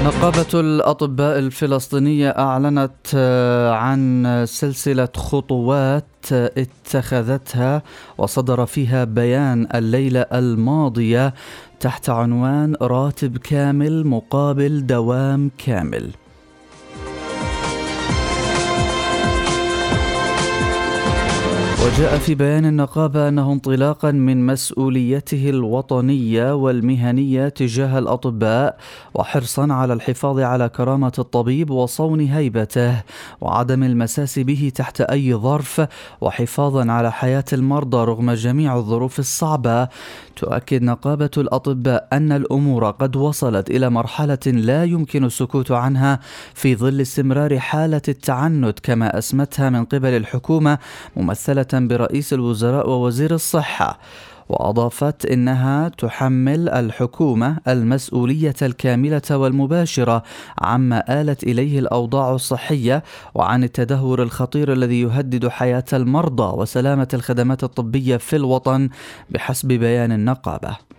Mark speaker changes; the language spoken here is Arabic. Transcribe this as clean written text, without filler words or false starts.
Speaker 1: نقابة الأطباء الفلسطينية أعلنت عن سلسلة خطوات اتخذتها وصدر فيها بيان الليلة الماضية تحت عنوان راتب كامل مقابل دوام كامل. وجاء في بيان النقابة أنه انطلاقا من مسؤوليته الوطنية والمهنية تجاه الأطباء وحرصا على الحفاظ على كرامة الطبيب وصون هيبته وعدم المساس به تحت أي ظرف وحفاظا على حياة المرضى رغم جميع الظروف الصعبة، تؤكد نقابة الأطباء أن الأمور قد وصلت إلى مرحلة لا يمكن السكوت عنها في ظل استمرار حالة التعنت كما أسمتها من قبل الحكومة ممثلة برئيس الوزراء ووزير الصحة. وأضافت إنها تحمل الحكومة المسؤولية الكاملة والمباشرة عما آلت إليه الأوضاع الصحية وعن التدهور الخطير الذي يهدد حياة المرضى وسلامة الخدمات الطبية في الوطن بحسب بيان النقابة.